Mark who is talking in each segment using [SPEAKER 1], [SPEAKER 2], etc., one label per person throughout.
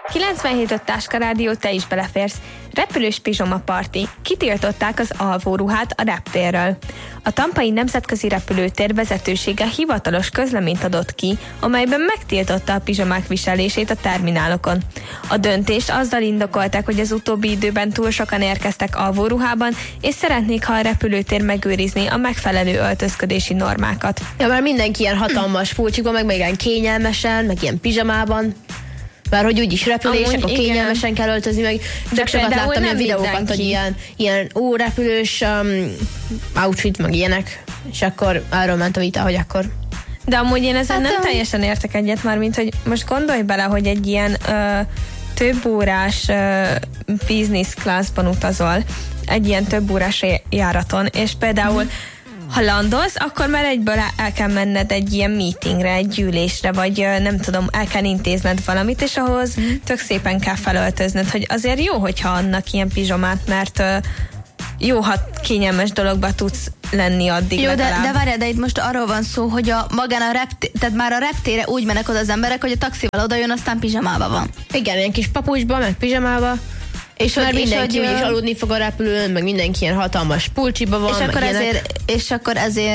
[SPEAKER 1] 97.5 Táska Rádió, te is beleférsz. Repülős pizsoma parti. Kitiltották az alvóruhát a reptérről. A Tampai Nemzetközi Repülőtér vezetősége hivatalos közleményt adott ki, amelyben megtiltotta a pizsamák viselését a terminálokon. A döntést azzal indokolták, hogy az utóbbi időben túl sokan érkeztek alvóruhában, és szeretnék, ha a repülőtér megőrizni a megfelelő öltözködési normákat.
[SPEAKER 2] Ja, mert mindenki ilyen hatalmas pulcsikban, meg ilyen kényelmesen, meg ilyen pizsamában. Bár hogy úgyis repülés, akkor kényelmesen kell öltözni, meg csak sokat láttam ilyen videókat, hogy ilyen repülős outfit, meg ilyenek, és akkor arról ment a vita, hogy akkor...
[SPEAKER 1] De amúgy én ezzel nem teljesen értek egyet már, mint hogy most gondolj bele, hogy egy ilyen több órás business classban utazol, egy ilyen több órás járaton, és például ha landolsz, akkor már egyből el kell menned egy ilyen meetingre, egy gyűlésre, vagy nem tudom, el kell intézned valamit, és ahhoz tök szépen kell felöltöznöd, hogy azért jó, hogyha annak ilyen pizsamát, mert jó, ha kényelmes dologba tudsz lenni addig.
[SPEAKER 3] Jó, de várjál, de itt most arról van szó, hogy tehát már a reptére úgy mennek oda az emberek, hogy a taxival oda jön, aztán pizsamába van.
[SPEAKER 2] Igen, ilyen kis papucsba, meg pizsamába. És mert mindenki úgyis aludni fog a repülőn, meg mindenki ilyen hatalmas pulcsiba van,
[SPEAKER 3] és akkor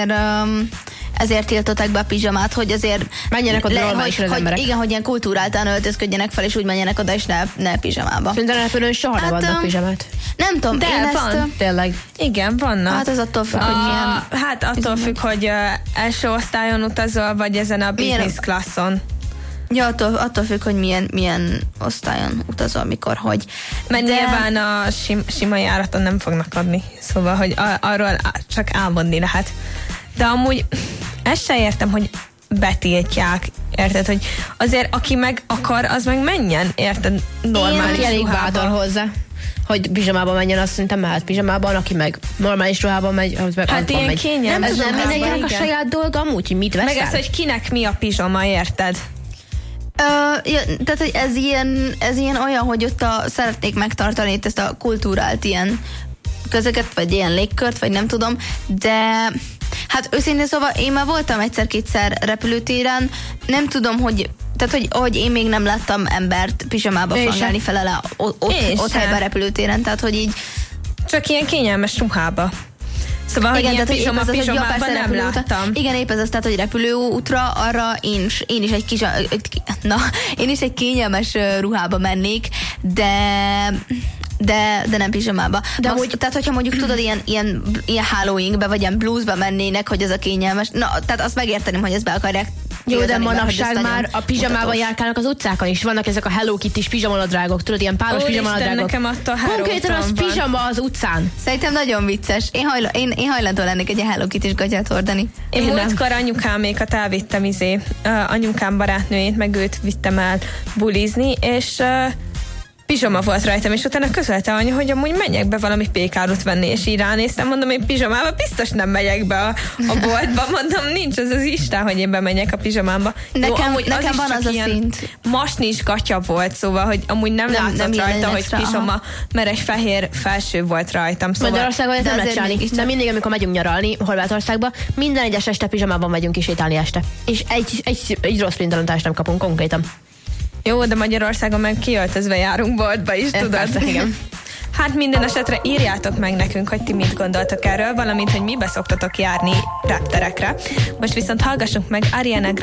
[SPEAKER 3] ezért tiltották be a pizsamát, hogy azért
[SPEAKER 2] menjenek oda normálisan az emberek.
[SPEAKER 3] Igen, hogy ilyen kultúráltan öltözködjenek fel, és úgy menjenek oda, és ne pizsamába.
[SPEAKER 2] Szerintem a repülőn soha nem adnak pizsamát.
[SPEAKER 3] Nem tudom,
[SPEAKER 1] de van.
[SPEAKER 2] Tényleg.
[SPEAKER 1] Igen, vannak.
[SPEAKER 3] Hát az attól függ, hogy milyen...
[SPEAKER 1] Hát attól függ, hogy első osztályon utazol, vagy ezen a business classon.
[SPEAKER 3] Ja, attól függ, hogy milyen osztályon utazol, mikor, hogy.
[SPEAKER 1] Mert nyilván a sima járaton nem fognak adni. Szóval, hogy arról csak álmodni lehet. De amúgy ezt se értem, hogy betiltják. Érted, hogy azért aki meg akar, az meg menjen. Érted, normális
[SPEAKER 2] ruhában. Elég bátor hozzá, hogy pizsamában menjen, azt szerintem mehet pizsamában, aki meg normális ruhában megy, az meg
[SPEAKER 1] hát ilyen kényelmes.
[SPEAKER 2] Ez nem mindenkinek a saját dolga, amúgy, hogy mit veszel.
[SPEAKER 1] Meg ez, hogy kinek mi a pizsama, érted?
[SPEAKER 3] Tehát, hogy ez ilyen olyan, hogy ott szeretnék megtartani itt ezt a kultúrált ilyen közöket, vagy ilyen légkört, vagy nem tudom, de hát őszintén szóval én már voltam egyszer-kétszer repülőtéren, nem tudom, hogy én még nem láttam embert pizsamába flangálni felele ott helyben repülőtéren, tehát hogy így
[SPEAKER 1] csak ilyen kényelmes ruhába. Szóval, igen, hogy ilyen pizsamában nem láttam.
[SPEAKER 3] Igen, épp ez az, tehát, hogy repülőútra, arra én is egy kényelmes ruhába mennék, de nem pizsamába. Tehát, hogyha mondjuk tudod, ilyen Halloweenbe, vagy ilyen bluesba mennének, hogy ez a kényelmes, tehát azt megérteném, hogy ezt be akarják.
[SPEAKER 2] Jó, de manapság már a pizsamában járkálnak az utcákon is. Vannak ezek a Hello Kitty-s pizsamanadrágok, tudod, ilyen páros pizsamanadrágok.
[SPEAKER 1] Nekem attól
[SPEAKER 2] konkrétan az pizsama az utcán.
[SPEAKER 3] Szerintem nagyon vicces. Én hajlandó lennék egy Hello Kitty-s gatyát hordani.
[SPEAKER 1] Én múltkor anyukámékat elvittem anyukám barátnőjét, meg őt vittem el bulizni, és pizsama volt rajtam, és utána közölte anya, hogy amúgy menjek be valami pékárút venni, és így ránéztem, mondom, én pizsamába biztos nem megyek be a boltba, mondom, nincs az Isten, hogy én bemenjek a pizsamába.
[SPEAKER 3] Nekem van az a szint.
[SPEAKER 1] Masnis gatya volt, szóval, hogy amúgy nem látszott rajta, hogy pizsama, mert egy fehér felső volt rajtam. Szóval
[SPEAKER 2] Magyarországon nem lehet csinálni, de mindig, amikor megyünk nyaralni Horvátországba, minden egyes este pizsamában megyünk kisétálni este. És egy rossz printalantást nem kapunk konkrétan.
[SPEAKER 1] Jó, de Magyarországon meg kiöltözve járunk boltba is, tudod?
[SPEAKER 2] Persze, igen.
[SPEAKER 1] Hát minden esetre írjátok meg nekünk, hogy ti mit gondoltok erről, valamint, hogy mibe szoktatok járni repterekre. Most viszont hallgassunk meg Ariana Grande